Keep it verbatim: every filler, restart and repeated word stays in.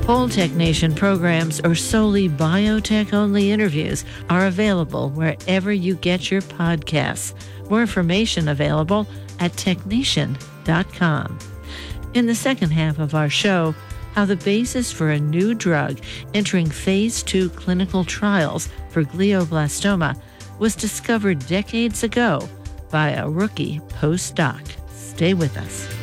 Whole Tech Nation programs or solely biotech-only interviews are available wherever you get your podcasts. More information available at technation dot com. In the second half of our show, how the basis for a new drug entering phase two clinical trials for glioblastoma was discovered decades ago by a rookie postdoc. Stay with us.